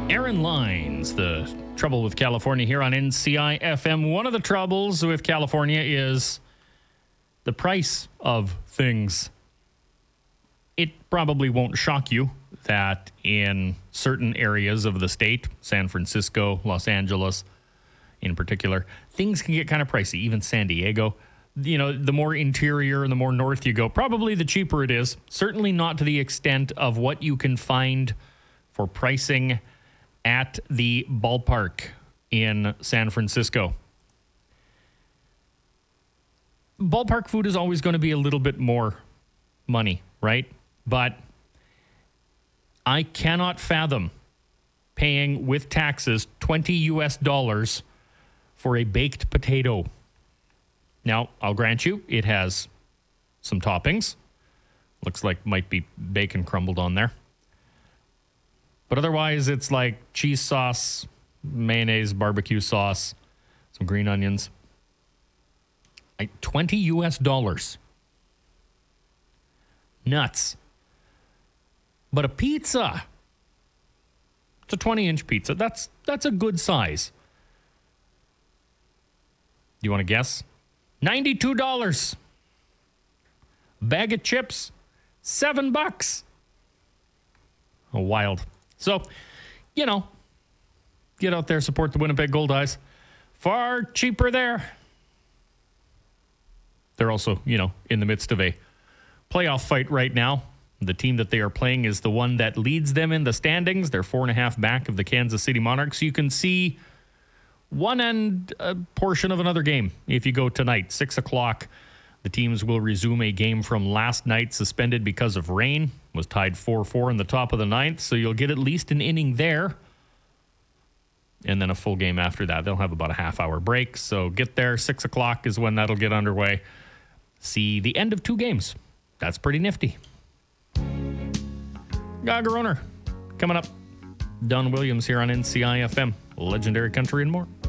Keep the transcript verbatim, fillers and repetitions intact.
Aaron Lines, the trouble with California here on N C I F M. One of the troubles with California is the price of things. It probably won't shock you that in certain areas of the state, San Francisco, Los Angeles in particular, things can get kind of pricey. Even San Diego. You know, the more interior and the more north you go, probably the cheaper it is. Certainly not to the extent of what you can find for pricing at the ballpark in San Francisco. Ballpark food is always going to be a little bit more money, right? But I cannot fathom paying with taxes twenty U S dollars for a baked potato. Now, I'll grant you, it has some toppings. Looks like might be bacon crumbled on there. But otherwise, it's like cheese sauce, mayonnaise, barbecue sauce, some green onions. Like twenty U S dollars. Nuts. But a pizza, it's a twenty-inch pizza. That's that's a good size. Do you want to guess? ninety-two dollars. Bag of chips, seven bucks. Oh, wild. So, you know, get out there, support the Winnipeg Goldeyes. Far cheaper there. They're also, you know, in the midst of a playoff fight right now. The team that they are playing is the one that leads them in the standings. They're four and a half back of the Kansas City Monarchs. You can see one end a portion of another game if you go tonight, six o'clock. The teams will resume a game from last night, suspended because of rain. Was tied four four in the top of the ninth, so you'll get at least an inning there. And then a full game after that. They'll have about a half-hour break, so get there. six o'clock is when that'll get underway. See the end of two games. That's pretty nifty. Gagaroner coming up. Don Williams here on N C I F M. Legendary Country and more.